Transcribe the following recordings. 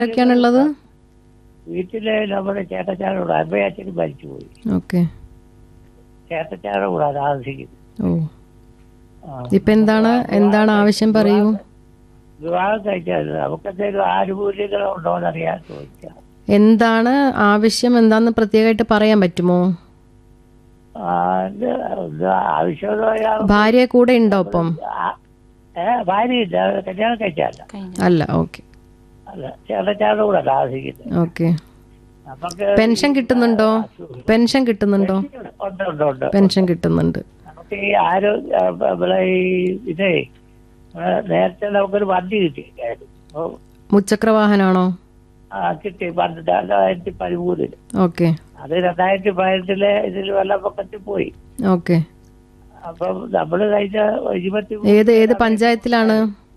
ഒക്കെയാണുള്ളത്? വീട്ടില് നമ്മുടെ ചേട്ടച്ചാരോട് അമ്മയച്ഛനും മരിച്ചുപോയി. ഓക്കെ. ചേട്ടച്ചാരുടെ കൂടെ താമസിക്കുന്നത്. ഇപ്പൊ എന്താണ് ആവശ്യം, പറയൂ. വിവാഹം കഴിച്ചാൽ നമുക്ക് എന്തെങ്കിലും ആനുകൂല്യങ്ങളോ ഉണ്ടോന്ന് അറിയാൻ ചോദിക്കാം. എന്താണ് ആവശ്യം, എന്താന്ന് പ്രത്യേകമായിട്ട് പറയാൻ പറ്റുമോ? ആവശ്യം ഭാര്യ കൂടെ ഉണ്ടോ അപ്പം? ഭാര്യയില്ല, കല്യാണം കഴിച്ചല്ല. അല്ല, ഓക്കെ. അല്ല, ചേട്ടച്ചാരുടെ കൂടെ താമസിക്കുന്നത്. ഓക്കെ. നമുക്ക് പെൻഷൻ കിട്ടുന്നുണ്ടോ? പെൻഷൻ കിട്ടുന്നുണ്ടോ? ഉണ്ട്. പെൻഷൻ കിട്ടുന്നുണ്ട്. നമുക്ക് ഈ ആരോഗ്യ ഇതേ നേരത്തെ നമുക്കൊരു വണ്ടി കിട്ടിയായിരുന്നു. മുച്ചക്ര വാഹനാണോ? കിട്ടി 2013. ഓക്കെ. അത് 2018 ഇതിൽ വെള്ളപ്പൊക്കത്തിൽ പോയി. ഓക്കെ. അപ്പം നമ്മള് കഴിഞ്ഞ 23 ഏത് പഞ്ചായത്തിലാണ്?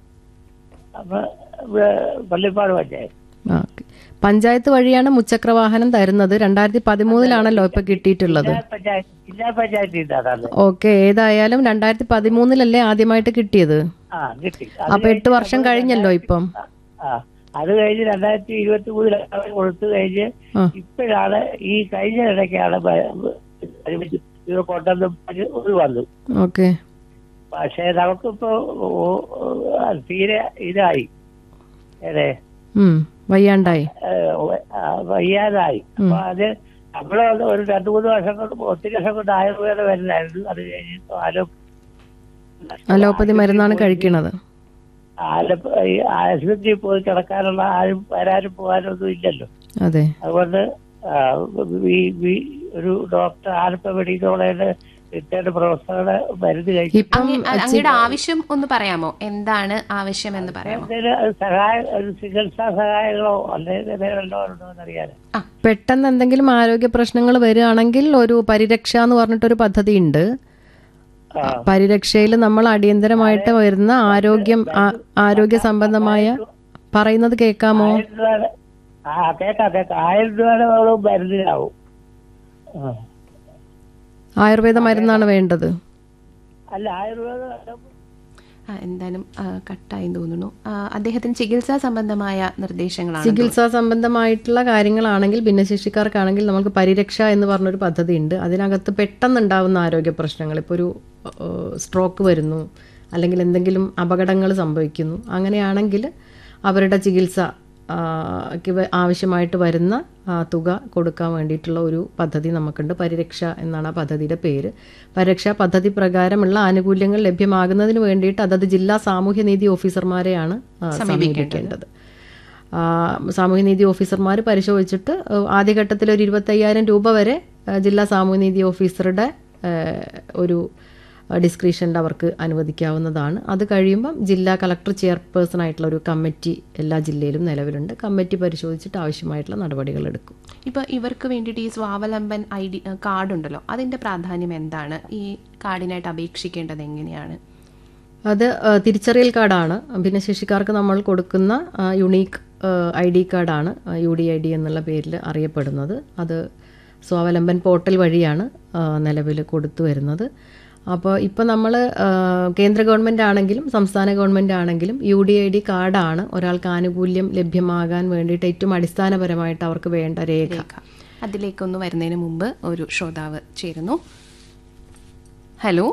പള്ളിപ്പാട് പഞ്ചായത്ത്. പഞ്ചായത്ത് വഴിയാണ് മുച്ചക്ര വാഹനം തരുന്നത്. 2013 ഇപ്പൊ കിട്ടിയിട്ടുള്ളത്. ജില്ലാ പഞ്ചായത്തിൽ. ഓക്കെ. ഏതായാലും 2013 ആദ്യമായിട്ട് കിട്ടിയത്. കിട്ടി. അപ്പൊ 8 വർഷം കഴിഞ്ഞല്ലോ ഇപ്പം. അത് കഴിഞ്ഞ് 2023 കൊടുത്തു കഴിഞ്ഞ് ഇപ്പോഴാണ് ഈ കഴിഞ്ഞ ഇടയ്ക്കാണ് കൊണ്ടുവന്ന് വന്നു. ഓക്കെ. പക്ഷെ നമുക്കിപ്പോ തീരെ ഇതായി, വയ്യാണ്ടായി. അപ്പൊ അത് നമ്മള് ഒരു 2-3 വർഷം കൊണ്ട്, ഒത്തിരി വർഷം കൊണ്ട് ആയുർവേദ മരുന്നായിരുന്നു. അത് കഴിഞ്ഞ് അലോപ്പതി മരുന്നാണ് കഴിക്കുന്നത്. ആശുപത്രിയിൽ പോയി കിടക്കാനുള്ള ആരും വരാനും പോകാനൊന്നും ഇല്ലല്ലോ. അതെ. അതുകൊണ്ട് ഒരു ഡോക്ടർ ആലപ്പുഴ മെഡിക്കൽ കോളേജിലെ റിട്ടയർഡ് പ്രൊഫസറുടെ മരുന്ന് കഴിക്കും. അങ്ങയുടെ ആവശ്യം ഒന്ന് പറയാമോ? എന്താണ് ആവശ്യം എന്ന് പറയാമോ? ചികിത്സാ സഹായങ്ങളോ അല്ലെങ്കിൽ ഉണ്ടോന്നറിയാൻ. പെട്ടെന്ന് എന്തെങ്കിലും ആരോഗ്യ പ്രശ്നങ്ങൾ വരികയാണെങ്കിൽ ഒരു പരിരക്ഷ എന്ന് പറഞ്ഞിട്ടൊരു പദ്ധതി ഉണ്ട്. പരിരക്ഷയിൽ നമ്മൾ അടിയന്തരമായിട്ട് വരുന്ന ആരോഗ്യ സംബന്ധമായ, പറയുന്നത് കേൾക്കാമോ? കേക്കാം. 1000 രൂപയുടെ മരുന്നിനാവും. ആയുർവേദ മരുന്നാണ് വേണ്ടത്. അല്ല, ആയുർവേദ എന്തായാലും കട്ടായി തോന്നുന്നു. അദ്ദേഹത്തിന് ചികിത്സാ സംബന്ധമായ നിർദ്ദേശങ്ങളാണ്. ചികിത്സാ സംബന്ധമായിട്ടുള്ള കാര്യങ്ങളാണെങ്കിൽ, ഭിന്നശേഷിക്കാർക്കാണെങ്കിൽ നമുക്ക് പരിരക്ഷ എന്ന് പറഞ്ഞൊരു പദ്ധതി ഉണ്ട്. അതിനകത്ത് പെട്ടെന്നുണ്ടാവുന്ന ആരോഗ്യ പ്രശ്നങ്ങൾ, ഇപ്പോൾ ഒരു സ്ട്രോക്ക് വരുന്നു, അല്ലെങ്കിൽ എന്തെങ്കിലും അപകടങ്ങൾ സംഭവിക്കുന്നു, അങ്ങനെയാണെങ്കിൽ അവരുടെ ചികിത്സ ആവശ്യമായിട്ട് വരുന്ന തുക കൊടുക്കാൻ വേണ്ടിയിട്ടുള്ള ഒരു പദ്ധതി നമുക്കുണ്ട്. പരിരക്ഷ എന്നാണ് ആ പദ്ധതിയുടെ പേര്. പരിരക്ഷാ പദ്ധതി പ്രകാരമുള്ള ആനുകൂല്യങ്ങൾ ലഭ്യമാകുന്നതിന് വേണ്ടിയിട്ട് അതത് ജില്ലാ സാമൂഹ്യനീതി ഓഫീസർമാരെയാണ് സമീപിക്കേണ്ടത്. സാമൂഹ്യനീതി ഓഫീസർമാർ പരിശോധിച്ചിട്ട് ആദ്യഘട്ടത്തിൽ ഒരു 25,000 രൂപ വരെ ജില്ലാ സാമൂഹ്യനീതി ഓഫീസറുടെ ഒരു ഡിസ്ക്രിപ്ഷനിൽ അവർക്ക് അനുവദിക്കാവുന്നതാണ്. അത് കഴിയുമ്പം ജില്ലാ കളക്ടർ ചെയർപേഴ്സൺ ആയിട്ടുള്ള ഒരു കമ്മിറ്റി എല്ലാ ജില്ലയിലും നിലവിലുണ്ട്. കമ്മിറ്റി പരിശോധിച്ചിട്ട് ആവശ്യമായിട്ടുള്ള നടപടികൾ എടുക്കും. ഇപ്പോൾ ഇവർക്ക് വേണ്ടിയിട്ട് ഈ സ്വാവലംബൻ ID കാർഡ് ഉണ്ടല്ലോ, അതിൻ്റെ പ്രാധാന്യം എന്താണ്? ഈ കാർഡിനായിട്ട് അപേക്ഷിക്കേണ്ടത് എങ്ങനെയാണ്? അത് തിരിച്ചറിയൽ കാർഡാണ്. ഭിന്നശേഷിക്കാർക്ക് നമ്മൾ കൊടുക്കുന്ന യുണീക്ക് ID കാർഡാണ്, UDID എന്നുള്ള പേരിൽ അറിയപ്പെടുന്നത്. അത് സ്വാവലംബൻ പോർട്ടൽ വഴിയാണ് നിലവിൽ കൊടുത്തു വരുന്നത്. അപ്പോൾ ഇപ്പോൾ നമ്മൾ കേന്ദ്ര ഗവൺമെൻറ് ആണെങ്കിലും സംസ്ഥാന ഗവൺമെൻറ് ആണെങ്കിലും UDID കാർഡാണ് ഒരാൾക്ക് ആനുകൂല്യം ലഭ്യമാകാൻ വേണ്ടിയിട്ട് ഏറ്റവും അടിസ്ഥാനപരമായിട്ട് അവർക്ക് വേണ്ട രേഖ. അതിലേക്കൊന്ന് വരുന്നതിന് മുമ്പ് ഒരു ശ്രോതാവ് ചേരുന്നു. ഹലോ.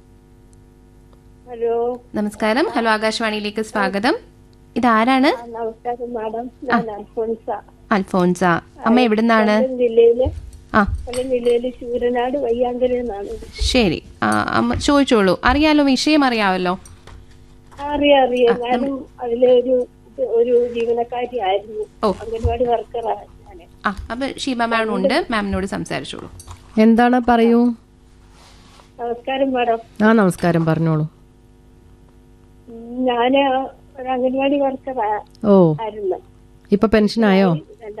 ഹലോ, നമസ്കാരം. ഹലോ, ആകാശവാണിയിലേക്ക് സ്വാഗതം. ഇതാരാണ്? നമസ്കാരം മാഡം, ഞാൻ അൽഫോൻസ. അമ്മ എവിടുന്നാണ്? ജില്ലയിലെ ജില്ലയിലെ ശൂരനാട് വയ്യാങ്കരയിൽ നിന്നാണ്. ശരി, അമ്മ ചോദിച്ചോളൂ. അറിയാലോ, വിഷയം അറിയാമല്ലോ. അറിയാം. ഞാനും അതിലെ ഒരു ജീവനക്കാരി ആയിരുന്നു, അംഗൻവാടി വർക്കറാണ്. അപ്പൊ ഷീബ മാം ഉണ്ട്, മാമിനോട് സംസാരിച്ചോളൂ. എന്താണ്, പറയൂ. നമസ്കാരം മാഡം. നമസ്കാരം, പറഞ്ഞോളൂ. ഞാന് ഒരു അംഗൻവാടി വർക്കറായിരുന്നു. ഇപ്പൊ പെൻഷനായോ?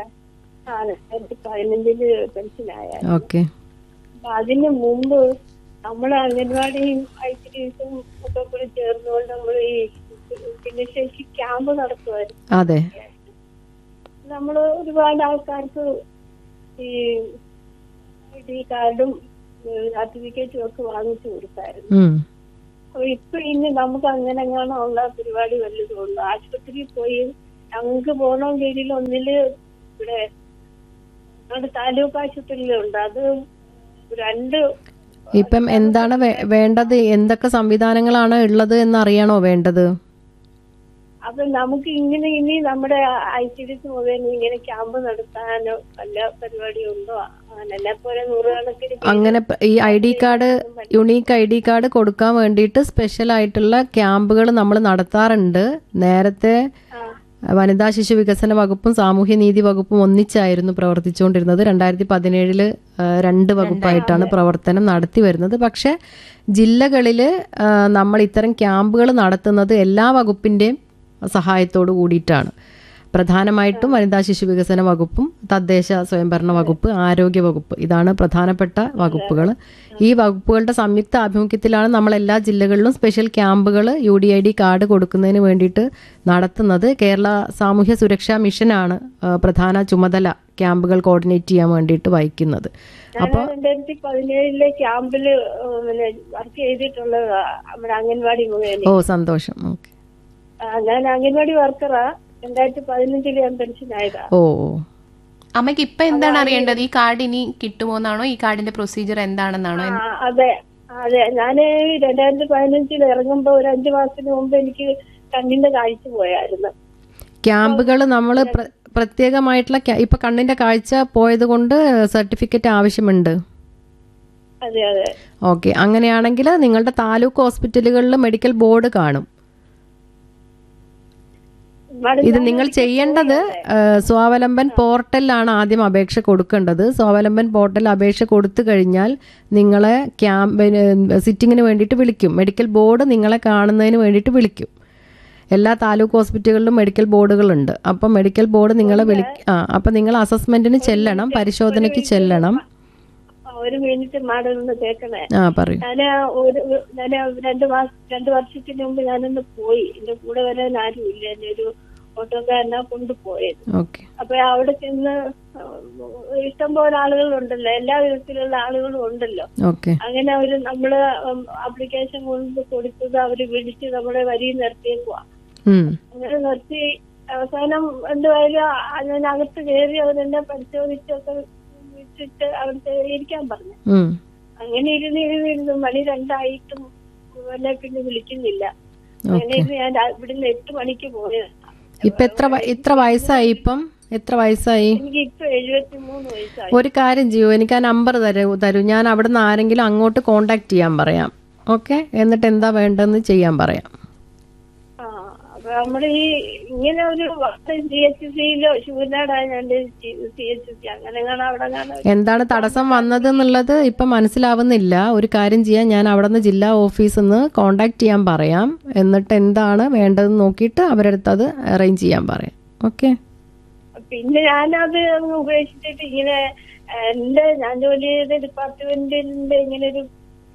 2015 പെൻഷനായ. ഓക്കെ. അതിന് മുമ്പ് നമ്മൾ അംഗൻവാടിയും ICDSും ഒക്കെ കൂടി ചേർന്നുകൊണ്ട് നമ്മൾ ഈ ഭിന്നശേഷി ക്യാമ്പ് നടത്തുമായിരുന്നു. അതെ. നമ്മള് ഒരുപാട് ആൾക്കാർക്ക് ഈ ID കാർഡും സർട്ടിഫിക്കറ്റും ഒക്കെ വാങ്ങിച്ചു കൊടുത്തായിരുന്നു. അപ്പൊ ഇപ്പൊ ഇനി നമുക്ക് അങ്ങനെ ഉള്ള പരിപാടി വല്ലതും ഉള്ളു. ആശുപത്രിയിൽ പോയി ഞങ്ങൾക്ക് പോകണമെങ്കിൽ ഒന്നില് ഇവിടെ നമ്മുടെ താലൂക്ക് ആശുപത്രിയിലുണ്ട്. അത് 2 ഇപ്പം എന്താണ് വേണ്ടത്? എന്തൊക്കെ സംവിധാനങ്ങളാണ് ഉള്ളത് എന്നറിയണോ വേണ്ടത്? അപ്പൊ നമുക്ക് ഇങ്ങനെ ഇനി നമ്മുടെ ICDC മുഖേന ഇങ്ങനെ ക്യാമ്പ് നടത്താനോ വല്ല പരിപാടിയോ ഉണ്ടോ? അങ്ങനെ പോലെ 100 കണക്കിന് അങ്ങനെ ഈ ID card, unique ID card കൊടുക്കാൻ വേണ്ടിയിട്ട് സ്പെഷ്യൽ ആയിട്ടുള്ള ക്യാമ്പുകൾ നമ്മൾ നടത്താറുണ്ട്. നേരത്തെ വനിതാ ശിശു വികസന വകുപ്പും സാമൂഹ്യനീതി വകുപ്പും ഒന്നിച്ചായിരുന്നു പ്രവർത്തിച്ചുകൊണ്ടിരുന്നത്. 2017 2 വകുപ്പായിട്ടാണ് പ്രവർത്തനം നടത്തി വരുന്നത്. പക്ഷെ ജില്ലകളിൽ നമ്മൾ ഇത്തരം ക്യാമ്പുകൾ നടത്തുന്നത് എല്ലാ വകുപ്പിൻ്റെയും സഹായത്തോടു കൂടിയിട്ടാണ്. പ്രധാനമായിട്ടും വനിതാ ശിശു വികസന വകുപ്പും തദ്ദേശ സ്വയംഭരണ വകുപ്പ്, ആരോഗ്യ വകുപ്പ്, ഇതാണ് പ്രധാനപ്പെട്ട വകുപ്പുകൾ. ഈ വകുപ്പുകളുടെ സംയുക്ത ആഭിമുഖ്യത്തിലാണ് നമ്മൾ എല്ലാ ജില്ലകളിലും സ്പെഷ്യൽ ക്യാമ്പുകൾ UDID കാർഡ് കൊടുക്കുന്നതിന് വേണ്ടിയിട്ട് നടത്തുന്നത്. കേരള സാമൂഹ്യ സുരക്ഷാ മിഷനാണ് പ്രധാന ചുമതല ക്യാമ്പുകൾ കോർഡിനേറ്റ് ചെയ്യാൻ വേണ്ടിയിട്ട് വഹിക്കുന്നത്. അപ്പോൾ 2017 ക്യാമ്പില് വർക്ക് ചെയ്തിട്ടുള്ളത് നമ്മുടെ അംഗൻവാടി മുഖേന. ഓ, സന്തോഷം. ഓക്കെ. ഞാൻ അംഗൻവാടി വർക്കറാ. 2015 ഞാൻ പെൻഷൻ ആയതാ. ഓ, അമ്മയ്ക്ക് ഇപ്പൊ എന്താണ് അറിയേണ്ടത്? ഈ കാർഡ് ഇനി കിട്ടുമോന്നാണോ? ഈ കാർഡിന്റെ പ്രൊസീജിയർ എന്താണെന്നാണോ? അതെ അതെ, ഞാന് 2015 ഇറങ്ങുമ്പോ ഒരു 5 മാസത്തിന് മുമ്പ് എനിക്ക് കണ്ണിന്റെ കാഴ്ച പോയായിരുന്നു. ക്യാമ്പുകൾ നമ്മൾ പ്രത്യേകമായിട്ടുള്ള ഇപ്പൊ കണ്ണിന്റെ കാഴ്ച പോയത് കൊണ്ട് സർട്ടിഫിക്കറ്റ് ആവശ്യമുണ്ട്. അതെ അതെ. ഓക്കെ, അങ്ങനെയാണെങ്കിൽ നിങ്ങളുടെ താലൂക്ക് ഹോസ്പിറ്റലുകളിൽ മെഡിക്കൽ ബോർഡ് കാണും. ഇത് നിങ്ങൾ ചെയ്യേണ്ടത് സ്വാവലംബൻ പോർട്ടലിലാണ് ആദ്യം അപേക്ഷ കൊടുക്കേണ്ടത്. സ്വാവലംബൻ പോർട്ടൽ അപേക്ഷ കൊടുത്തു കഴിഞ്ഞാൽ നിങ്ങളെ സിറ്റിങ്ങിന് വേണ്ടിയിട്ട് വിളിക്കും. മെഡിക്കൽ ബോർഡ് നിങ്ങളെ കാണുന്നതിന് വേണ്ടിയിട്ട് വിളിക്കും. എല്ലാ താലൂക്ക് ഹോസ്പിറ്റലുകളിലും മെഡിക്കൽ ബോർഡുകളുണ്ട്. അപ്പം മെഡിക്കൽ ബോർഡ് നിങ്ങളെ അപ്പം നിങ്ങൾ അസസ്മെന്റിന് ചെല്ലണം, പരിശോധനയ്ക്ക് ചെല്ലണം. ഒരു മിനിറ്റ് മാഡം ഒന്ന് കേൾക്കണേ. പറയൂ. ഞാൻ 2 വർഷത്തിന് മുമ്പ് ഞാനൊന്ന് പോയി. എന്റെ കൂടെ വരാൻ ആരും ഇല്ല. എന്നെ ഒരു ഓട്ടോക്കാരനാ കൊണ്ടുപോയത്. അപ്പൊ അവിടെ ചെന്ന് ഇഷ്ടംപോലെ ആളുകളുണ്ടല്ലോ, എല്ലാ വിധത്തിലുള്ള ആളുകളും ഉണ്ടല്ലോ. അങ്ങനെ നമ്മള് ആപ്ലിക്കേഷൻ കൊണ്ട് കൊടുത്തത് അവര് വിളിച്ച് നമ്മളെ വരി നിർത്തിയേക്കുവാ. അങ്ങനെ നിർത്തി അവസാനം എന്തായാലും ഞാൻ അകത്ത് കയറി അവരെന്നെ പരിശോധിച്ചൊക്കെ വിളിച്ചിട്ട് അവിടുത്തെ ഇരിക്കാൻ പറഞ്ഞു. അങ്ങനെ ഇരുന്ന് മണി 2 എന്നെ പിന്നെ വിളിക്കുന്നില്ല. അങ്ങനെ ഞാൻ ഇവിടുന്ന് 8 മണിക്ക് പോയത്. ഇപ്പൊ എത്ര വയസ്സായി? എത്ര വയസ്സായി? എനിക്ക് ഇപ്പൊ 73 വയസ്സായി. ഒരു കാര്യം ചെയ്യൂ, എനിക്ക് ആ നമ്പർ തരൂ. ഞാൻ അവിടെ നിന്ന് ആരെങ്കിലും അങ്ങോട്ട് കോണ്ടാക്ട് ചെയ്യാൻ പറയാം. ഓക്കെ, എന്നിട്ട് എന്താ വേണ്ടതെന്ന് ചെയ്യാൻ പറയാം. അപ്പൊ നമ്മുടെ ഈ ഇങ്ങനെ ഒരു CHCയിലോ ശൂരനാടായതുകൊണ്ട് CHC അങ്ങനെ അവിടെ എന്താണ് തടസ്സം വന്നത് എന്നുള്ളത് ഇപ്പൊ മനസ്സിലാവുന്നില്ല. ഒരു കാര്യം ചെയ്യാൻ, ഞാൻ അവിടെ നിന്ന് ജില്ലാ ഓഫീസിൽ നിന്ന് കോണ്ടാക്ട് ചെയ്യാൻ പറയാം. എന്നിട്ട് എന്താണ് വേണ്ടതെന്ന് നോക്കിയിട്ട് അവരുടെ അടുത്ത് അത് അറേഞ്ച് ചെയ്യാൻ പറയാം. ഓക്കെ. പിന്നെ ഞാനത് ഉപേക്ഷിച്ചിട്ട് ഇങ്ങനെ ഞാൻ ജോലി ചെയ്ത ഡിപ്പാർട്ട്മെന്റിന്റെ ഇങ്ങനെ ഒരു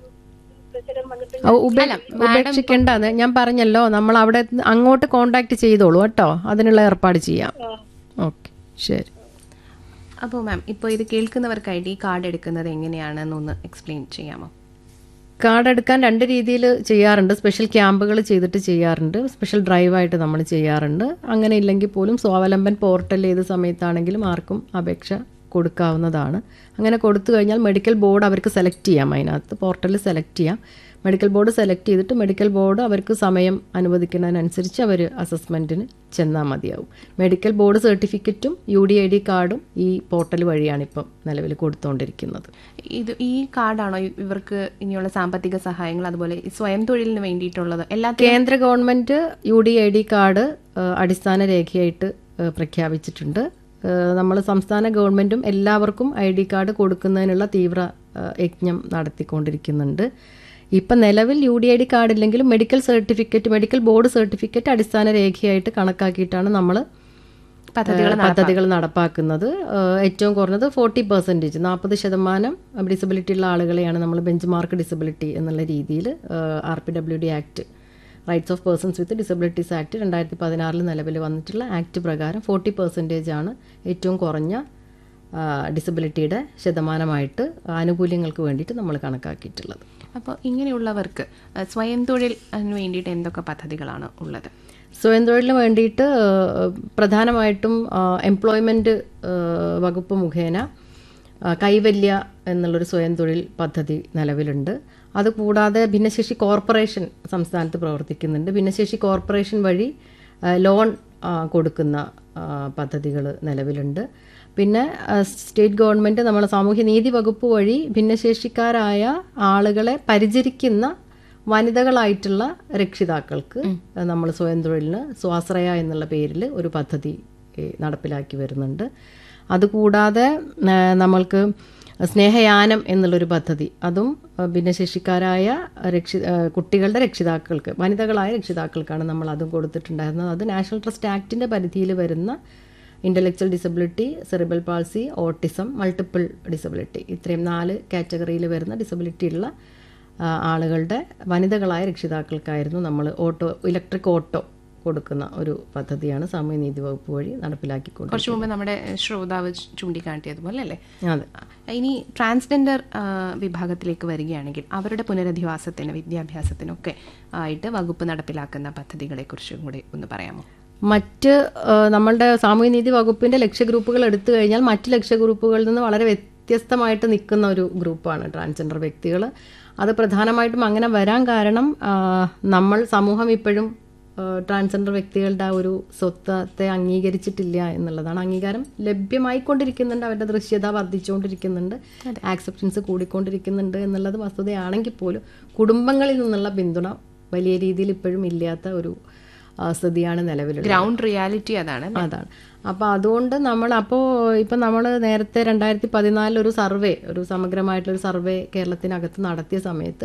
ഉപേക്ഷിക്കേണ്ടത് ഞാൻ പറഞ്ഞല്ലോ. നമ്മൾ അവിടെ അങ്ങോട്ട് കോണ്ടാക്ട് ചെയ്തോളൂ കേട്ടോ, അതിനുള്ള ഏർപ്പാട് ചെയ്യാം. ഓക്കെ, ശരി. അപ്പോൾ മാം, ഇപ്പോൾ ഇത് കേൾക്കുന്നവർക്കായിട്ട് ഈ കാർഡ് എടുക്കുന്നത് എങ്ങനെയാണെന്നൊന്ന് എക്സ്പ്ലെയിൻ ചെയ്യാമോ? കാർഡ് എടുക്കാൻ 2 രീതിയിൽ ചെയ്യാറുണ്ട്. സ്പെഷ്യൽ ക്യാമ്പുകൾ ചെയ്തിട്ട് ചെയ്യാറുണ്ട്, സ്പെഷ്യൽ ഡ്രൈവായിട്ട് നമ്മൾ ചെയ്യാറുണ്ട്. അങ്ങനെ ഇല്ലെങ്കിൽ പോലും സ്വാവലംബൻ പോർട്ടൽ ഏത് സമയത്താണെങ്കിലും ആർക്കും അപേക്ഷ കൊടുക്കാവുന്നതാണ്. അങ്ങനെ കൊടുത്തു കഴിഞ്ഞാൽ മെഡിക്കൽ ബോർഡ് അവർക്ക് സെലക്ട് ചെയ്യാം. അതിനകത്ത് പോർട്ടലിൽ സെലക്ട് ചെയ്യാം. മെഡിക്കൽ ബോർഡ് സെലക്ട് ചെയ്തിട്ട് മെഡിക്കൽ ബോർഡ് അവർക്ക് സമയം അനുവദിക്കുന്നതിനനുസരിച്ച് അവർ അസസ്മെൻറ്റിന് ചെന്നാൽ മതിയാവും. മെഡിക്കൽ ബോർഡ് സർട്ടിഫിക്കറ്റും UDID കാർഡും ഈ പോർട്ടൽ വഴിയാണ് ഇപ്പം നിലവിൽ കൊടുത്തുകൊണ്ടിരിക്കുന്നത്. ഈ കാർഡാണോ ഇവർക്ക് ഇനിയുള്ള സാമ്പത്തിക സഹായങ്ങൾ, അതുപോലെ സ്വയം തൊഴിലിന് വേണ്ടിയിട്ടുള്ളത് എല്ലാ? കേന്ദ്ര ഗവൺമെൻറ് UDID കാർഡ് അടിസ്ഥാന രേഖയായിട്ട് പ്രഖ്യാപിച്ചിട്ടുണ്ട്. നമ്മൾ സംസ്ഥാന ഗവൺമെൻറ്റും എല്ലാവർക്കും ID കാർഡ് കൊടുക്കുന്നതിനുള്ള തീവ്ര യജ്ഞം നടത്തിക്കൊണ്ടിരിക്കുന്നുണ്ട്. ഇപ്പം നിലവിൽ UDID കാർഡ് ഇല്ലെങ്കിലും medical certificate, medical board certificate അടിസ്ഥാന രേഖയായിട്ട് കണക്കാക്കിയിട്ടാണ് നമ്മൾ പദ്ധതികൾ നടപ്പാക്കുന്നത്. ഏറ്റവും കുറഞ്ഞത് 40%, 40% ഡിസബിലിറ്റി ഉള്ള ആളുകളെയാണ് നമ്മൾ ബെഞ്ച് മാർക്ക് ഡിസബിലിറ്റി എന്നുള്ള രീതിയിൽ RPWD act, rights of persons with disabilities act 2016 നിലവിൽ വന്നിട്ടുള്ള ആക്ട് പ്രകാരം 40% ആണ് ഏറ്റവും കുറഞ്ഞ ഡിസബിലിറ്റിയുടെ ശതമാനമായിട്ട് ആനുകൂല്യങ്ങൾക്ക് വേണ്ടിയിട്ട് നമ്മൾ കണക്കാക്കിയിട്ടുള്ളത്. അപ്പോൾ ഇങ്ങനെയുള്ളവർക്ക് സ്വയം തൊഴിലിന് വേണ്ടിയിട്ട് എന്തൊക്കെ പദ്ധതികളാണ് ഉള്ളത്? സ്വയം തൊഴിലിന് വേണ്ടിയിട്ട് പ്രധാനമായിട്ടും എംപ്ലോയ്മെൻറ്റ് വകുപ്പ് മുഖേന കൈവല്യ എന്നുള്ളൊരു സ്വയം തൊഴിൽ പദ്ധതി നിലവിലുണ്ട്. അതുകൂടാതെ ഭിന്നശേഷി കോർപ്പറേഷൻ സംസ്ഥാനത്ത് പ്രവർത്തിക്കുന്നുണ്ട്. ഭിന്നശേഷി കോർപ്പറേഷൻ വഴി ലോൺ കൊടുക്കുന്ന പദ്ധതികൾ നിലവിലുണ്ട്. പിന്നെ സ്റ്റേറ്റ് ഗവൺമെൻറ് നമ്മളെ സാമൂഹ്യനീതി വകുപ്പ് വഴി ഭിന്നശേഷിക്കാരായ ആളുകളെ പരിചരിക്കുന്ന വനിതകളായിട്ടുള്ള രക്ഷിതാക്കൾക്ക് നമ്മൾ സ്വയം തൊഴിലിന് സ്വാശ്രയ എന്നുള്ള പേരിൽ ഒരു പദ്ധതി നടപ്പിലാക്കി വരുന്നുണ്ട്. അതുകൂടാതെ നമ്മൾക്ക് സ്നേഹയാനം എന്നുള്ളൊരു പദ്ധതി, അതും ഭിന്നശേഷിക്കാരായ കുട്ടികളുടെ രക്ഷിതാക്കൾക്ക്, വനിതകളായ രക്ഷിതാക്കൾക്കാണ് നമ്മൾ അതും കൊടുത്തിട്ടുണ്ടായിരുന്നത്. അത് നാഷണൽ ട്രസ്റ്റ് ആക്ടിൻ്റെ പരിധിയിൽ വരുന്ന intellectual disability, cerebral palsy, autism, multiple disability, ഇത്രയും 4 കാറ്റഗറിയിൽ വരുന്ന ഡിസബിലിറ്റി ഉള്ള ആളുകളുടെ വനിതകളായ രക്ഷിതാക്കൾക്കായിരുന്നു നമ്മൾ ഇലക്ട്രിക് ഓട്ടോ കൊടുക്കുന്ന ഒരു പദ്ധതിയാണ് സാമൂഹ്യനീതി വകുപ്പ് വഴി നടപ്പിലാക്കിക്കൊണ്ട്. കുറച്ചു മുമ്പ് നമ്മുടെ ശ്രോതാവ് ചൂണ്ടിക്കാട്ടിയതുപോലെ അല്ലേ? അതെ. ഇനി ട്രാൻസ്ജെൻഡർ വിഭാഗത്തിലേക്ക് വരികയാണെങ്കിൽ അവരുടെ പുനരധിവാസത്തിന്, വിദ്യാഭ്യാസത്തിനൊക്കെ ആയിട്ട് വകുപ്പ് നടപ്പിലാക്കുന്ന പദ്ധതികളെ കുറിച്ചും കൂടി ഒന്ന് പറയാമോ? മറ്റ് നമ്മളുടെ സാമൂഹ്യനീതി വകുപ്പിൻ്റെ ലക്ഷ്യ ഗ്രൂപ്പുകൾ എടുത്തു കഴിഞ്ഞാൽ മറ്റ് ലക്ഷ്യ ഗ്രൂപ്പുകളിൽ നിന്ന് വളരെ വ്യത്യസ്തമായിട്ട് നിൽക്കുന്ന ഒരു ഗ്രൂപ്പാണ് ട്രാൻസ്ജെൻഡർ വ്യക്തികൾ. അത് പ്രധാനമായിട്ടും അങ്ങനെ വരാൻ കാരണം നമ്മൾ സമൂഹം ഇപ്പോഴും ട്രാൻസ്ജെൻഡർ വ്യക്തികളുടെ ആ ഒരു സ്വത്വത്തെ അംഗീകരിച്ചിട്ടില്ല എന്നുള്ളതാണ്. അംഗീകാരം ലഭ്യമായിക്കൊണ്ടിരിക്കുന്നുണ്ട്, അവരുടെ ദൃശ്യത വർദ്ധിച്ചുകൊണ്ടിരിക്കുന്നുണ്ട്, ആക്സെപ്റ്റൻസ് കൂടിക്കൊണ്ടിരിക്കുന്നുണ്ട് എന്നുള്ളത് വസ്തുതയാണെങ്കിൽ പോലും കുടുംബങ്ങളിൽ നിന്നുള്ള പിന്തുണ വലിയ രീതിയിൽ ഇപ്പോഴും ഇല്ലാത്ത ഒരു സ്ഥിതിയാണ് നിലവിലുള്ളത്. ഗ്രൗണ്ട് റിയാലിറ്റി അതാണ്. അപ്പോൾ അതുകൊണ്ട് ഇപ്പം നമ്മൾ നേരത്തെ 2014 ഒരു സമഗ്രമായിട്ടുള്ളൊരു സർവേ കേരളത്തിനകത്ത് നടത്തിയ സമയത്ത്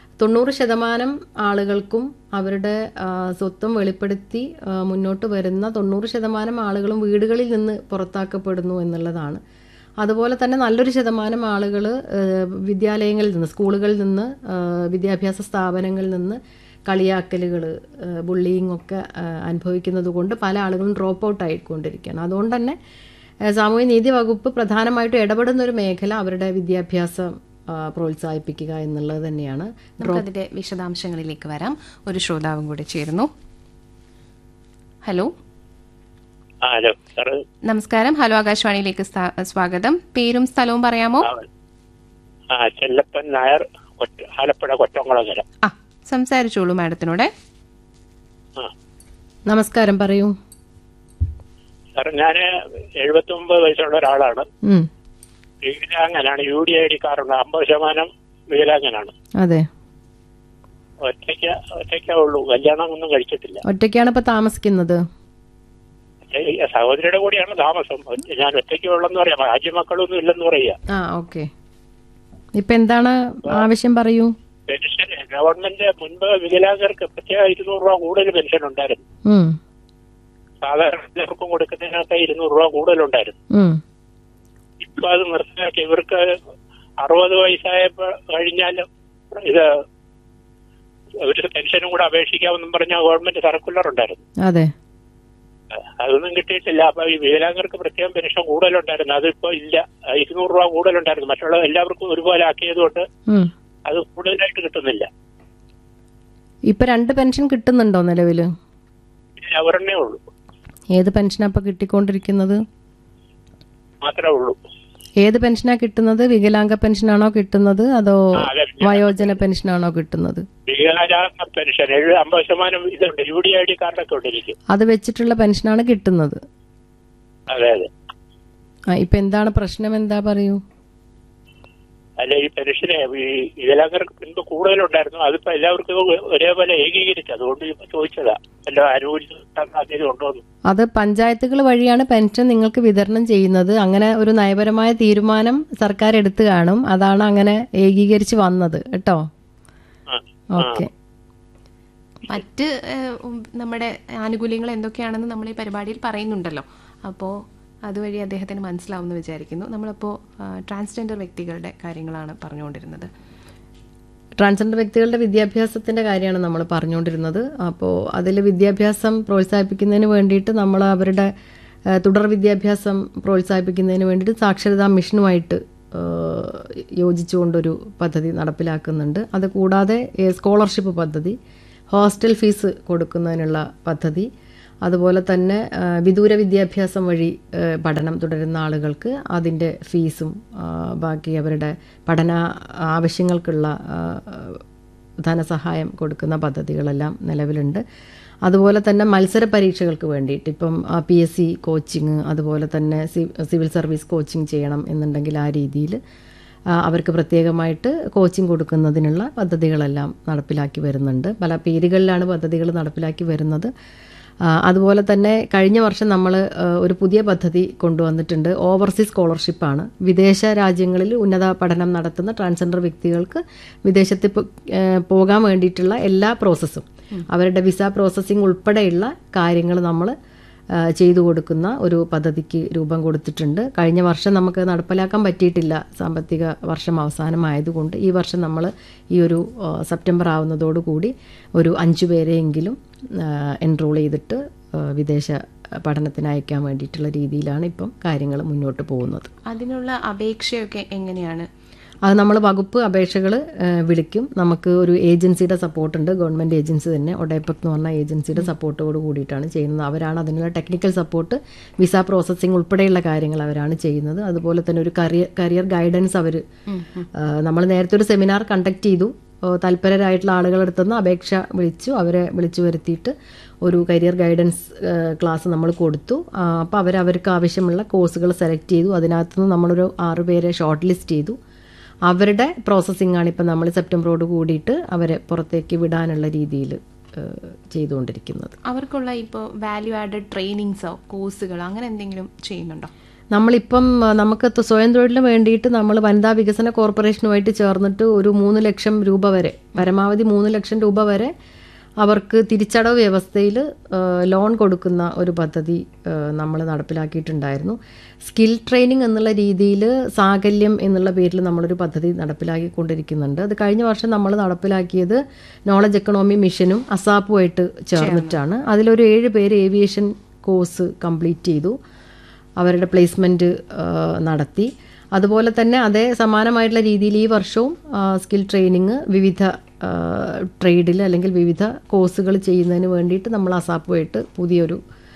90% ആളുകൾക്കും അവരുടെ സ്വത്വം വെളിപ്പെടുത്തി മുന്നോട്ട് വരുന്ന 90% ആളുകളും വീടുകളിൽ നിന്ന് പുറത്താക്കപ്പെടുന്നു എന്നുള്ളതാണ്. അതുപോലെ തന്നെ നല്ലൊരു ശതമാനം ആളുകൾ വിദ്യാലയങ്ങളിൽ നിന്ന്, സ്കൂളുകളിൽ നിന്ന്, വിദ്യാഭ്യാസ സ്ഥാപനങ്ങളിൽ നിന്ന് കളിയാക്കലുകൾ, ബുള്ളിയിങ് ഒക്കെ അനുഭവിക്കുന്നത് കൊണ്ട് പല ആളുകളും ഡ്രോപ്പ് ഔട്ട് ആയിക്കൊണ്ടിരിക്കുകയാണ്. അതുകൊണ്ട് തന്നെ സാമൂഹ്യനീതി വകുപ്പ് പ്രധാനമായിട്ടും ഇടപെടുന്ന ഒരു മേഖല അവരുടെ വിദ്യാഭ്യാസം പ്രോത്സാഹിപ്പിക്കുക എന്നുള്ളത് തന്നെയാണ്. അതിന്റെ വിശദാംശങ്ങളിലേക്ക് വരാം. ഒരു ശ്രോതാവും കൂടെ ചേരുന്നു. ഹലോ. നമസ്കാരം. ഹലോ, ആകാശവാണിയിലേക്ക് സ്വാഗതം. പേരും സ്ഥലവും പറയാമോ? ചെല്ലപ്പൻ നായർ, ആലപ്പുഴ കൊറ്റംകുളങ്ങര. സംസാരിച്ചോളൂ മാഡത്തിനോട്. നമസ്കാരം, പറയൂ. സാർ, ഞാൻ 79 വയസ്സുള്ള ഒരാളാണ്. വികലാംഗനാണ്. UDID കാർഡുണ്ട്. 50% വികലാംഗനാണ്. അതെ. ഒറ്റയ്ക്കേ ഉള്ളൂ. കല്യാണം ഒന്നും കഴിച്ചിട്ടില്ല. ഒറ്റയ്ക്കാണ് ഇപ്പൊ താമസിക്കുന്നത്? സഹോദരിയുടെ കൂടെയാണ് താമസം. ഞാൻ ഒറ്റയ്ക്ക് ഉള്ളെന്ന് പറയാം. രാജ്യമക്കളൊന്നും ഇല്ലെന്ന് പറയാ. ഓക്കെ. ഇപ്പൊ എന്താണ് ആവശ്യം, പറയൂ. പെൻഷൻ ഗവൺമെന്റ് മുൻപ് വികലാംഗർക്ക് പ്രത്യേക 200 രൂപ കൂടുതൽ പെൻഷൻ ഉണ്ടായിരുന്നു. സാധാരണ എല്ലാവർക്കും കൊടുക്കുന്നതിനകത്ത് 200 രൂപ കൂടുതലുണ്ടായിരുന്നു. ഇപ്പൊ അത് നിർത്തിയാക്കി. ഇവർക്ക് 60 വയസ്സായപ്പോ കഴിഞ്ഞാലും ഇത് ഒരു പെൻഷനും കൂടെ അപേക്ഷിക്കാമെന്നും പറഞ്ഞ ഗവൺമെന്റ് സർക്കുലർ ഉണ്ടായിരുന്നു. അതെ. അതൊന്നും കിട്ടിയിട്ടില്ല. അപ്പൊ ഈ വികലാംഗർക്ക് പ്രത്യേകം പെൻഷൻ കൂടുതലുണ്ടായിരുന്നു. അതിപ്പോ ഇല്ല. 200 രൂപ കൂടുതലുണ്ടായിരുന്നു. മറ്റുള്ള എല്ലാവർക്കും ഒരുപോലെ ആക്കിയതുകൊണ്ട് അത് കൂടുതലായിട്ട് കിട്ടുന്നില്ല. ഇപ്പൊ 2 പെൻഷൻ കിട്ടുന്നുണ്ടോ നിലവില്? ഒരെണ്ണേ ഉള്ളൂ. ഏത് പെൻഷനാ ഇപ്പൊ കിട്ടിക്കൊണ്ടിരിക്കുന്നത്? മാത്രമേ ഉള്ളൂ. ഏത് പെൻഷനാ കിട്ടുന്നത്? വികലാംഗ പെൻഷനാണോ കിട്ടുന്നത്, അതോ വയോജന പെൻഷനാണോ കിട്ടുന്നത്? വികലാംഗ പെൻഷൻ 50% ഇതുണ്ട്. UDID കാർഡൊക്കെ ഉണ്ടിരിക്കും. അത് വെച്ചിട്ടുള്ള പെൻഷനാണ് കിട്ടുന്നത്. അതെ അതെ. ഇപ്പൊ എന്താണ് പ്രശ്നം, എന്താ പറയൂ. അല്ല, ഈ പെൻഷന് ഈ വികലാംഗർക്ക് മുൻപ് കൂടുതലുണ്ടായിരുന്നു. അതിപ്പോ എല്ലാവർക്കും ഒരേപോലെ ഏകീകരിച്ചു. അതുകൊണ്ട് ചോദിച്ചതാ, എല്ലാ ആനുകൂല്യം ഉണ്ടോന്ന്. അത് പഞ്ചായത്തുകൾ വഴിയാണ് പെൻഷൻ നിങ്ങൾക്ക് വിതരണം ചെയ്യുന്നത്. അങ്ങനെ ഒരു നയപരമായ തീരുമാനം സർക്കാർ എടുത്തു കാണും. അതാണ് അങ്ങനെ ഏകീകരിച്ച് വന്നത് കേട്ടോ. ഓക്കെ. മറ്റ് നമ്മുടെ ആനുകൂല്യങ്ങൾ എന്തൊക്കെയാണെന്ന് നമ്മൾ ഈ പരിപാടിയിൽ പറയുന്നുണ്ടല്ലോ. അപ്പോൾ അതുവഴി അദ്ദേഹത്തിന് മനസ്സിലാവുമെന്ന് വിചാരിക്കുന്നു. നമ്മളിപ്പോൾ ട്രാൻസ്ജെൻഡർ വ്യക്തികളുടെ കാര്യങ്ങളാണ് പറഞ്ഞുകൊണ്ടിരുന്നത്. ട്രാൻസ്ജെൻഡർ വ്യക്തികളുടെ വിദ്യാഭ്യാസത്തിൻ്റെ കാര്യമാണ് നമ്മൾ പറഞ്ഞുകൊണ്ടിരുന്നത്. അപ്പോൾ അതിൽ വിദ്യാഭ്യാസം പ്രോത്സാഹിപ്പിക്കുന്നതിന് വേണ്ടിയിട്ട് നമ്മൾ അവരുടെ തുടർ വിദ്യാഭ്യാസം പ്രോത്സാഹിപ്പിക്കുന്നതിന് വേണ്ടിയിട്ട് സാക്ഷരതാ മിഷനുമായിട്ട് യോജിച്ചുകൊണ്ടൊരു പദ്ധതി നടപ്പിലാക്കുന്നുണ്ട്. അതുകൂടാതെ സ്കോളർഷിപ്പ് പദ്ധതി, ഹോസ്റ്റൽ ഫീസ് കൊടുക്കുന്നതിനുള്ള പദ്ധതി, അതുപോലെ തന്നെ വിദൂര വിദ്യാഭ്യാസം വഴി പഠനം തുടരുന്ന ആളുകൾക്ക് അതിൻ്റെ ഫീസും ബാക്കി അവരുടെ പഠന ആവശ്യങ്ങൾക്കുള്ള ധനസഹായം കൊടുക്കുന്ന പദ്ധതികളെല്ലാം നിലവിലുണ്ട്. അതുപോലെ തന്നെ മത്സര പരീക്ഷകൾക്ക് വേണ്ടിയിട്ട് ഇപ്പം PSC കോച്ചിങ്, അതുപോലെ തന്നെ സിവിൽ സർവീസ് കോച്ചിങ് ചെയ്യണം എന്നുണ്ടെങ്കിൽ ആ രീതിയിൽ അവർക്ക് പ്രത്യേകമായിട്ട് കോച്ചിങ് കൊടുക്കുന്നതിനുള്ള പദ്ധതികളെല്ലാം നടപ്പിലാക്കി വരുന്നുണ്ട്. പല പേരുകളിലാണ് പദ്ധതികൾ നടപ്പിലാക്കി വരുന്നത്. അതുപോലെ തന്നെ കഴിഞ്ഞ വർഷം നമ്മൾ ഒരു പുതിയ പദ്ധതി കൊണ്ടുവന്നിട്ടുണ്ട്. ഓവർസീസ് സ്കോളർഷിപ്പാണ്. വിദേശ രാജ്യങ്ങളിൽ ഉന്നത പഠനം നടത്തുന്ന ട്രാൻസ്ജെൻഡർ വ്യക്തികൾക്ക് വിദേശത്ത് പോകാൻ വേണ്ടിയിട്ടുള്ള എല്ലാ പ്രോസസ്സും, അവരുടെ വിസ പ്രോസസ്സിംഗ് ഉൾപ്പെടെയുള്ള കാര്യങ്ങൾ നമ്മൾ ചെയ്തു കൊടുക്കുന്ന ഒരു പദ്ധതിക്ക് രൂപം കൊടുത്തിട്ടുണ്ട്. കഴിഞ്ഞ വർഷം നമുക്ക് നടപ്പിലാക്കാൻ പറ്റിയിട്ടില്ല, സാമ്പത്തിക വർഷം അവസാനമായതുകൊണ്ട്. ഈ വർഷം നമ്മൾ ഈ ഒരു സെപ്റ്റംബർ ആവുന്നതോടുകൂടി ഒരു 5 പേരെയെങ്കിലും എൻറോൾ ചെയ്തിട്ട് വിദേശ പഠനത്തിന് അയക്കാൻ വേണ്ടിയിട്ടുള്ള രീതിയിലാണ് ഇപ്പം കാര്യങ്ങൾ മുന്നോട്ട് പോകുന്നത്. അതിനുള്ള അപേക്ഷയൊക്കെ എങ്ങനെയാണ്? അത് നമ്മൾ വകുപ്പ് അപേക്ഷകൾ വിളിക്കും. നമുക്ക് ഒരു ഏജൻസിയുടെ സപ്പോർട്ടുണ്ട്, ഗവൺമെൻറ് ഏജൻസി തന്നെ, ഒഡേപക് എന്ന് പറഞ്ഞ ഏജൻസിയുടെ സപ്പോർട്ടോട് കൂടിയിട്ടാണ് ചെയ്യുന്നത്. അവരാണ് അതിനുള്ള ടെക്നിക്കൽ സപ്പോർട്ട്, വിസ പ്രോസസ്സിംഗ് ഉൾപ്പെടെയുള്ള കാര്യങ്ങൾ അവരാണ് ചെയ്യുന്നത്. അതുപോലെ തന്നെ ഒരു കരിയർ ഗൈഡൻസ് അവർ, നമ്മൾ നേരത്തെ ഒരു സെമിനാർ കണ്ടക്ട് ചെയ്തു. താല്പര്യരായിട്ടുള്ള ആളുകളെടുത്തുനിന്ന് അപേക്ഷ വിളിച്ചു, അവരെ വിളിച്ചു വരുത്തിയിട്ട് ഒരു കരിയർ ഗൈഡൻസ് ക്ലാസ് നമ്മൾ കൊടുത്തു. അപ്പോൾ അവർക്ക് ആവശ്യമുള്ള കോഴ്സുകൾ സെലക്ട് ചെയ്തു. അതിനകത്തുനിന്ന് നമ്മളൊരു 6 പേരെ ഷോർട്ട് ലിസ്റ്റ് ചെയ്തു. അവരുടെ പ്രോസസ്സിംഗ് ആണ് ഇപ്പം നമ്മൾ സെപ്റ്റംബറോട് കൂടിയിട്ട് അവരെ പുറത്തേക്ക് വിടാനുള്ള രീതിയിൽ ചെയ്തുകൊണ്ടിരിക്കുന്നത്. അവർക്കുള്ള ഇപ്പോൾ വാല്യൂ ആഡഡ് ട്രെയിനിങ്സോ കോഴ്സുകളോ അങ്ങനെ എന്തെങ്കിലും ചെയ്യുന്നുണ്ടോ? നമ്മളിപ്പം നമുക്ക് സ്വയം തൊഴിലിന് വേണ്ടിയിട്ട് നമ്മൾ വനിതാ വികസന കോർപ്പറേഷനുമായിട്ട് ചേർന്നിട്ട് ഒരു 3 ലക്ഷം രൂപ വരെ, പരമാവധി 3 ലക്ഷം രൂപ വരെ അവർക്ക് തിരിച്ചടവ് വ്യവസ്ഥയിൽ ലോൺ കൊടുക്കുന്ന ഒരു പദ്ധതി നമ്മൾ നടപ്പിലാക്കിയിട്ടുണ്ടായിരുന്നു. സ്കിൽ ട്രെയിനിങ് എന്നുള്ള രീതിയിൽ സാകല്യം എന്നുള്ള പേരിൽ നമ്മളൊരു പദ്ധതി നടപ്പിലാക്കിക്കൊണ്ടിരിക്കുന്നുണ്ട്. അത് കഴിഞ്ഞ വർഷം നമ്മൾ നടപ്പിലാക്കിയത് നോളജ് എക്കണോമി മിഷനും അസാപ്പുമായിട്ട് ചേർന്നിട്ടാണ്. അതിലൊരു 7 പേര് ഏവിയേഷൻ കോഴ്സ് കംപ്ലീറ്റ് ചെയ്തു, അവരുടെ പ്ലേസ്മെൻറ്റ് നടത്തി. അതുപോലെ തന്നെ അതേ സമാനമായിട്ടുള്ള രീതിയിൽ ഈ വർഷവും സ്കിൽ ട്രെയിനിങ് വിവിധ ട്രേഡിൽ അല്ലെങ്കിൽ വിവിധ കോഴ്സുകൾ ചെയ്യുന്നതിന് വേണ്ടിയിട്ട് നമ്മൾ അസാപ്പുമായിട്ട് പുതിയൊരു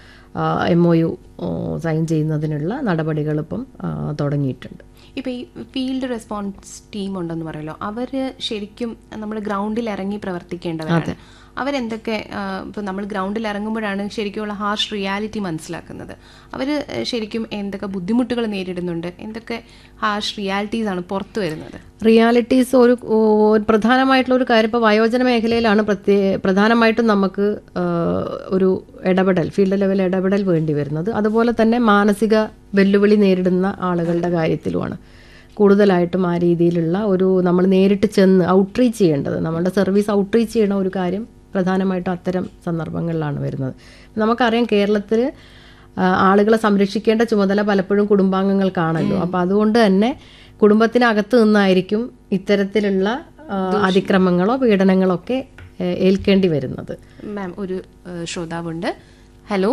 MOU സൈൻ ചെയ്യുന്നതിനുള്ള നടപടികൾ ഇപ്പം തുടങ്ങിയിട്ടുണ്ട്. ഇപ്പോൾ ഈ ഫീൽഡ് റെസ്പോൺസ് ടീം ഉണ്ടെന്ന് പറയല്ലോ, അവർ ശരിക്കും നമ്മൾ ഗ്രൗണ്ടിൽ ഇറങ്ങി പ്രവർത്തിക്കേണ്ടവരാണ്. അവരെന്തൊക്കെ, ഇപ്പോൾ നമ്മൾ ഗ്രൗണ്ടിൽ ഇറങ്ങുമ്പോഴാണ് ശരിക്കുമുള്ള ഹാർഷ് റിയാലിറ്റി മനസ്സിലാക്കുന്നത്. അവർ ശരിക്കും എന്തൊക്കെ ബുദ്ധിമുട്ടുകൾ നേരിടുന്നുണ്ട്, എന്തൊക്കെ ഹാർഷ് റിയാലിറ്റീസ് ആണ് പുറത്തു വരുന്നത്? റിയാലിറ്റീസ് ഒരു പ്രധാനമായിട്ടുള്ള ഒരു കാര്യം, ഇപ്പോൾ വയോജന മേഖലയിലാണ് പ്രധാനമായിട്ടും നമുക്ക് ഒരു ഇടപെടൽ, ഫീൽഡ് ലെവൽ ഇടപെടൽ വേണ്ടി വരുന്നത്. അതുപോലെ തന്നെ മാനസിക വെല്ലുവിളി നേരിടുന്ന ആളുകളുടെ കാര്യത്തിലുമാണ് കൂടുതലായിട്ടും ആ രീതിയിലുള്ള ഒരു നമ്മൾ നേരിട്ട് ചെന്ന് ഔട്ട്റീച്ച് ചെയ്യേണ്ടത്, നമ്മളുടെ സർവീസ് ഔട്ട്റീച്ച് ചെയ്യണ ഒരു കാര്യം പ്രധാനമായിട്ടും അത്തരം സന്ദർഭങ്ങളിലാണ് വരുന്നത്. നമുക്കറിയാം കേരളത്തിൽ ആളുകളെ സംരക്ഷിക്കേണ്ട ചുമതല പലപ്പോഴും കുടുംബാംഗങ്ങൾക്കാണല്ലോ. അപ്പോൾ അതുകൊണ്ട് തന്നെ കുടുംബത്തിനകത്ത് നിന്നായിരിക്കും ഇത്തരത്തിലുള്ള അതിക്രമങ്ങളോ പീഡനങ്ങളോ ഒക്കെ ഏൽക്കേണ്ടി വരുന്നത്. മാം, ഒരു ശ്രോതാവുണ്ട്. ഹലോ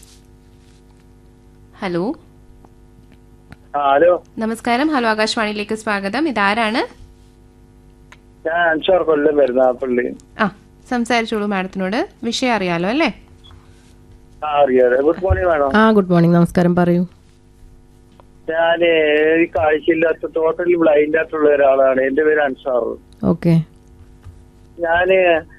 ഹലോ ഹലോ, നമസ്കാരം. ഹലോ, ആകാശവാണിയിലേക്ക് സ്വാഗതം. ഇതാരാണ്? ഞാൻ അൻഷാർ, കൊല്ലം വരുന്നാപ്പള്ളി. സംസാരിച്ചോളൂ മാഡത്തിനോട്. വിഷയം അറിയാലോ അല്ലേ? അറിയാതെ. Good morning madam. Good morning, നമസ്കാരം, പറയൂ. ഞാന് കാഴ്ചയില്ലാത്ത, ടോട്ടലി ബ്ലൈൻഡ് ആയിട്ടുള്ള ഒരാളാണ്. എന്റെ പേര് അൻഷാർ. ഓക്കെ. ഞാന്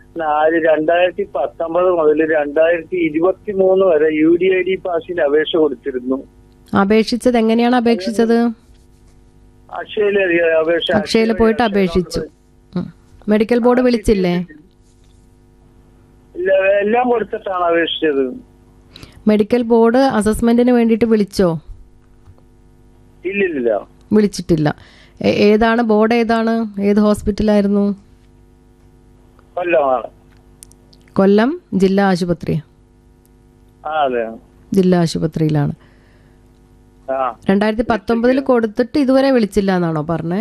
2019 മുതൽ 2023 വരെ UDID പാസിന് അപേക്ഷ കൊടുത്തിരുന്നു. അപേക്ഷിച്ചത് എങ്ങനെയാണ് അപേക്ഷിച്ചത്? അക്ഷയയിൽ പോയിട്ട് അപേക്ഷിച്ചു. മെഡിക്കൽ ബോർഡ് വിളിച്ചില്ലേ? ഇല്ല, എല്ലാം കൊടുത്തിട്ടാണ് അപേക്ഷിച്ചത്. മെഡിക്കൽ ബോർഡ് അസസ്മെന്റിന് വേണ്ടിയിട്ട് വിളിച്ചോ? ഇല്ലില്ല, വിളിച്ചിട്ടില്ല. ഏതാണ് ബോർഡ്? ഏതാണ്? ഏത് ഹോസ്പിറ്റലായിരുന്നു? കൊല്ലമാണ്. കൊല്ലം ജില്ലാ ആശുപത്രി? അതെ, ജില്ലാ ആശുപത്രിയിലാണ്. 2019 കൊടുത്തിട്ട് ഇതുവരെ വിളിച്ചില്ല എന്നാണോ പറഞ്ഞേ?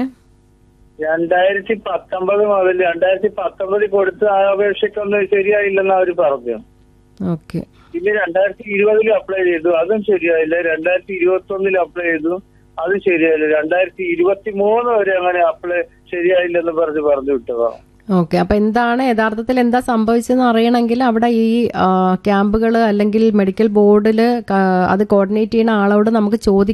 2019 മുതൽ 2019 കൊടുത്ത ആ അപേക്ഷയ്ക്കൊന്നും ശരിയായില്ലെന്ന് അവര് പറഞ്ഞു. ഓക്കെ. പിന്നെ 2020 അപ്ലൈ ചെയ്തു, അതും ശരിയായില്ല. 2021 അപ്ലൈ ചെയ്തു, അതും ശരിയായില്ല. 2023 വരെ അങ്ങനെ അപ്ലൈ ശരിയായില്ലെന്ന് പറഞ്ഞു വിട്ടതാ. ഓക്കെ. അപ്പം എന്താണ് യഥാർത്ഥത്തിൽ എന്താ സംഭവിച്ചതെന്ന് അറിയണമെങ്കിൽ അവിടെ ഈ ക്യാമ്പുകൾ അല്ലെങ്കിൽ മെഡിക്കൽ ബോർഡിൽ അത് കോർഡിനേറ്റ് ചെയ്യുന്ന ആളോട് നമുക്ക് ചോദിക്കാം.